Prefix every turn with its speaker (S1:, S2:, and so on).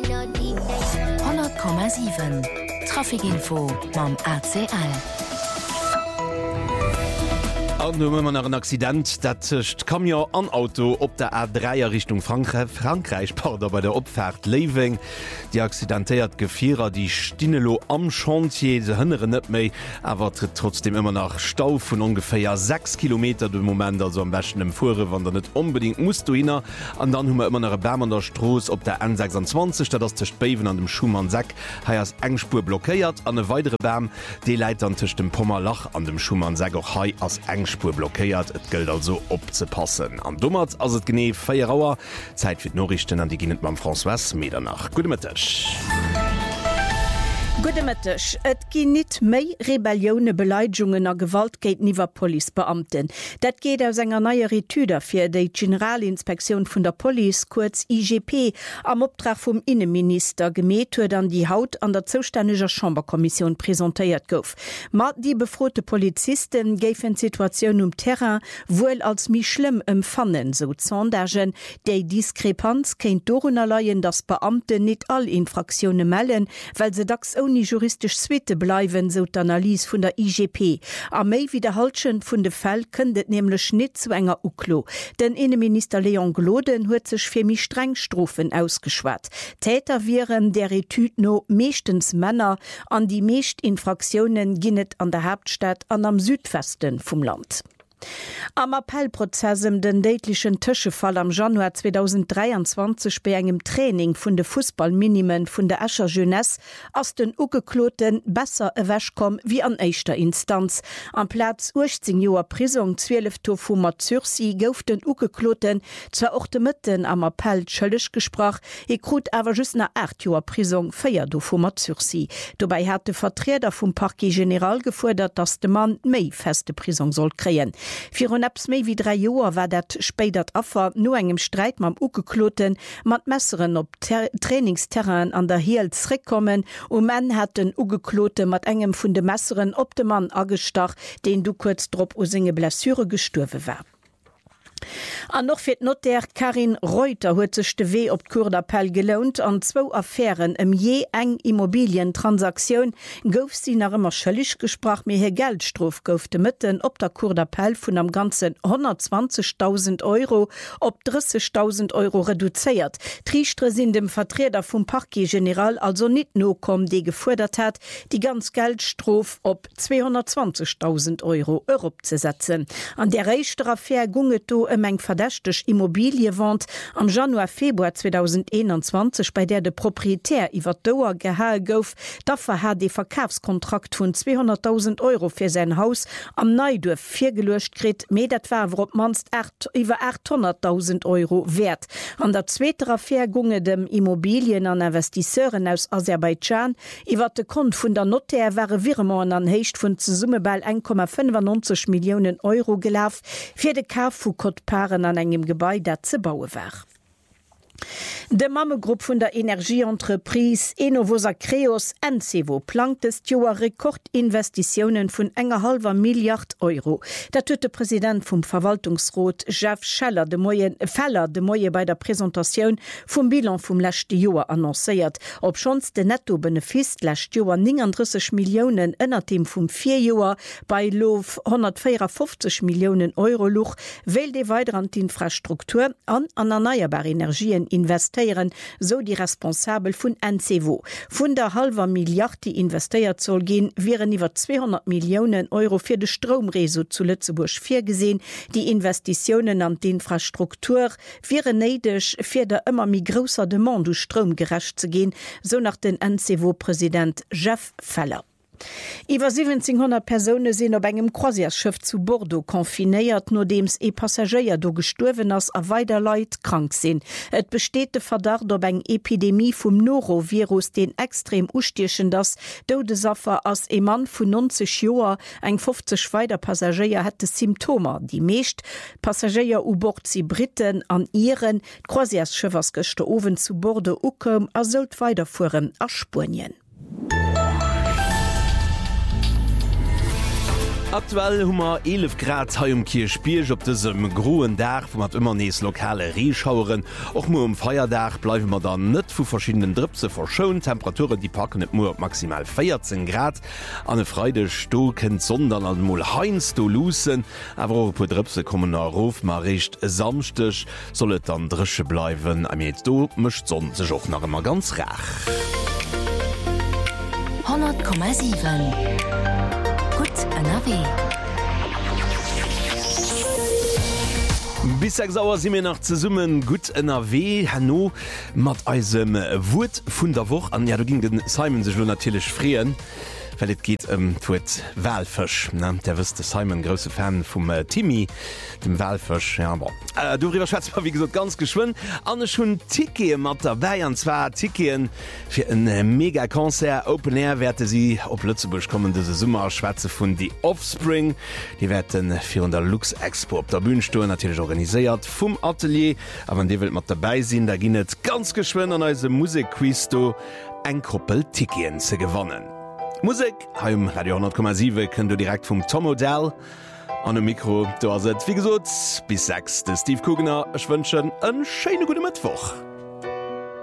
S1: 100,7 Trafikinfo mam ACL.
S2: Man nach een Accident, dat kam ja an Auto op der A3er Richtung Frankreich Pader bei der Opfahrt Leving. Die accidentéiert Gevierer die Stinelo am Chantier se hënnere net méi, awer tritt trotzdem immer nach Stau vun ungefähr 6 Kilometer de Moment also am besten dem Fure, wann der net unbedingt musst du hinner. An dann hummer immer nach Bärmer Stroß op der N26, dat das Bewen an dem Schumann Sack haiers engspur blockéiert an e weitere Bärm, de leit an tisch dem Pommerlach an dem Schumann Sack auch hai as engspur blockiert, et gilt also opzepassen. Am Dummert as het genee Feierauer, Zeit fir Norrichten an die Ginnet beim François Medernach. Gute Mittag.
S3: Gute Mittag. Et gi net méi Rebellione, Beleidigungen a Gewalt géit niwer Polizebeamten. Dat geht aus enger neier Etüder fir déi Generalinspektion vun der Police, kurz IGP, am Optrag vum Innenminister gemet huet an die Haut an der zoustäneger Chamberkommission präsentéiert gouf. Mat die befrote Polizisten géifen Situationun Terrain wouel als mi schlimm empfannen, so Sondagen. Déi Diskrepanz kenint dorunner leiien, dass Beamte net all Infraktionen mellen, weil se dacks ohne juristisch Zwete bleiwen, so d'Analyse vun der IGP. A méi wiederhaltschen vun de Fall kënnet nämlich net zu enger Uklo. Den Innenminister Leon Gloden huet sech fir mi streng Strofen ausgeschwat. Täter wären der Etüdno meeschtens Männer, an die meescht Infraktionen ginnet an der Hauptstadt an am Südwesten vum Land. Am Appellprozessem den deitlichen Tëschefall am Januar 2023 bei engem Training vun de Fußballminimen vun der Escher Jeunesse ass den ugekloten besser ewäsch kom wie an éischter Instanz. Am Platz 18 Joer Prisung 12 vu mat Zürsi gouf den ugekloten zwar och de Mitten am Appell schëllech gesprach, krut awer just na 8 Joer Prisung 4 vu mat Zürsi. Dobei hat de Vertreter vum Parquet General gefordert, dass de Mann méi feste Prisung soll kreen. Für neps méi wie 3 Joer war dat spéidert affer no engem Streit mam ugekloten mat Messeren op Trainingsterrain an der Hiel zréckkommen men hat den ugeklote mat engem vun de Messeren op de Mann agestach, den du kurz drop o senge Blessure gesturwe war. An noch fir Notär Karin Reuter huet sech de Wee op Cour d'Appell gelaunt an 2 Affären je eng Immobilientransaktion gouf sie nach immer schëllig gesprach mir her Geldstrof gouf de Mitten op der Cour d'Appell vun am ganzen 120.000 € op 30.000 € reduzéiert. Trichtre sinn dem Vertreter vum Parquet General also net no kom de gefordert hat, die ganz Geldstrof op 220.000 € opzesetzen. An der reichster Affäre gunget do eng verdächtech Immobiliewand am Januar Februar 2021, bei der de Proprietär iwwer Dauer geha gouf, dafür hat de Verkaufskontrakt vun 200.000 € fir sein Haus am Neidorf firgelöscht krit, dat war op manst iwwer 800.000 € wert. An der zweiter Affäre gunge dem Immobilien an Investisseuren aus Aserbaidschan iwwer de Kont vun der Notär waren Virement an Heicht vun ze Summe bei 1,95 Millionen € gelaf, fir de Kauf vu Kotparen an engem Gebäude dat ze baue war. De Mammegrupp vun der Energieentreprise Enovosa Creos NCEVO plant es Joer Rekordinvestitionen vun enger halber Milliard €. Dat huet de Präsident vum Verwaltungsrat Jeff Feller de Moie bei der Präsentatioun vum Bilan vum lächte Joer annoncéiert. Op schons de Nettobenefiz lächt Joer 39 Millionen ënner dem vum 4 Joer bei Lof 154 Millionen € Luch, well de weiter an d'Infrastruktur an erneuerbare Energien investieren, so die Responsabel vun NCEVO. Vun der halber Milliard, die investiert soll gehen, wären iwwer 200 Millionen € fir de Stromreso zu Lützeburg vorgesehen. Die Investitionen an die Infrastruktur wären neidech fir der immer mi grosser Demand du Strom gerecht zu gehen, so nach den NCEVO-Präsident Jeff Feller. Iwer 1700 Personen sind op engem Croisièreschiff zu Bordeaux konfinéiert, no dems Passagier do gestorven ass a weider Leiit krank sinn. Et besteht de Verdacht op eng Epidemie vum Norovirus, den extrem ustiechen das Dodesaffer ass e Mann vun 90 Joer, eng 50 weider Passagier hätte Symptome. Die meescht Passagier u Bord sie Briten an Iren, Croisièreschiffers gëchte owen zu Bordeaux ukom a sollt weiterfuhren a Spurien.
S2: Aktuell hummer 11 Grad heum Kirchspielch op dësem groen Dach, wo mat immer nees lokale Reschaueren. Och mo um Feierdach bleiwe mat dann net vu verschiedenen Drëpse verschoun. Temperaturen die packen net mo maximal 14 Grad. An e Freide stoken sondern an moll heinz do lussen. Awer op Drëpse kommen errof mar richt samstech sollet an dresche bleiwen. Am jeet do mecht sonn sech och nach immer ganz rach.
S1: 100,7 Gut NRW.
S2: Bis 6 Sauer si mir nach ze summen gut NRW Hanno mat eisem Wut vun der Woch an ja du ging den Simon sech lo natilech freeen. Well et geht huet Walfëch der wëste Simon grosse Fan vum Timmy dem Walfëch ja, duiwwer Schwezwer wie gesot ganz geschwun an schon Tike mat dabei anzwa Tikeen fir en Megakonzer Open Air werte sie op Lützebusch kommende Summer Schweze vun die Offspring die werden fir der Lux Expo op der Bühnenstuhl natürlich organisiert vum Atelier aber an de wild mat dabei sinn da ginnet ganz geschwun an eise Musikquisto eng Koppel Tikeen ze gewonnen. Musik heim Radio 10,7 kën du direkt vum Tom Odell an dem Mikro do se wie gesot bis 6 de Steve Kugener ech wënschen en scheine gute Mittwoch.